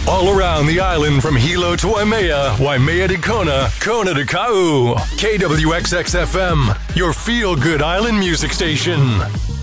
All around the island from Hilo to Waimea, Waimea to Kona, Kona to Kau. KWXX-FM, your feel-good island music station.